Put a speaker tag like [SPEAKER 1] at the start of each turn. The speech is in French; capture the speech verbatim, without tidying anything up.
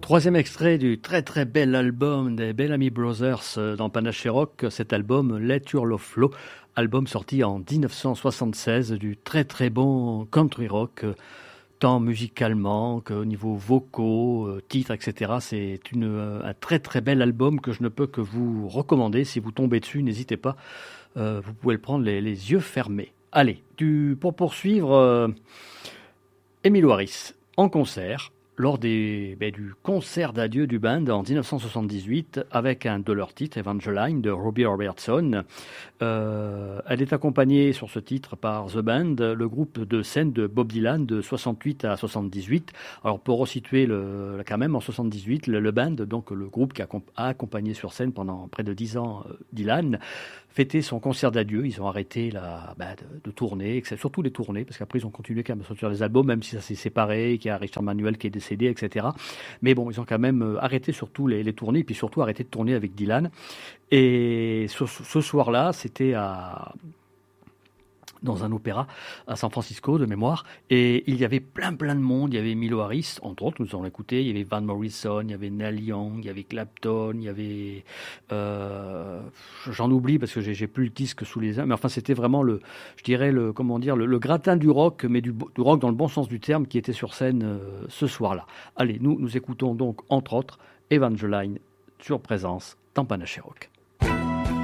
[SPEAKER 1] Troisième extrait du très très bel album des Bellamy Brothers dans Panache Rock, cet album Let Your Love Flow, album sorti en dix-neuf cent soixante-seize, du très très bon country rock, tant musicalement qu'au niveau vocaux, titres, et cetera. C'est une, un très très bel album que je ne peux que vous recommander. Si vous tombez dessus, n'hésitez pas, euh, vous pouvez le prendre les, les yeux fermés. Allez, du, pour poursuivre, euh, Emmylou Harris en concert, lors des, ben, du concert d'adieu du band en dix-neuf cent soixante-dix-huit, avec un de leurs titres, Evangeline, de Robbie Robertson. Euh, elle est accompagnée sur ce titre par The Band, le groupe de scène de Bob Dylan de soixante-huit à soixante-dix-huit. Alors pour resituer le, quand même, en soixante-dix-huit, le, le band, donc le groupe qui a, a accompagné sur scène pendant près de dix ans euh, Dylan, fêtait son concert d'adieu. Ils ont arrêté la, bah, de, de tourner, surtout les tournées, parce qu'après ils ont continué quand même à sortir les albums, même si ça s'est séparé, qu'il y a Richard Manuel qui est décédé, et cetera. Mais bon, ils ont quand même arrêté surtout les, les tournées, et puis surtout arrêté de tourner avec Dylan. Et ce, ce soir-là, c'était à... dans un opéra à San Francisco de mémoire, et il y avait plein plein de monde. Il y avait Emmylou Harris, entre autres, nous avons écouté, il y avait Van Morrison, il y avait Neil Young, il y avait Clapton, il y avait euh, j'en oublie parce que j'ai, j'ai plus le disque sous les mains, mais enfin c'était vraiment le, je dirais le, comment dire, le, le gratin du rock, mais du, du rock dans le bon sens du terme, qui était sur scène euh, ce soir-là. Allez, nous nous écoutons donc entre autres Evangeline sur Présence dans Panache Rock.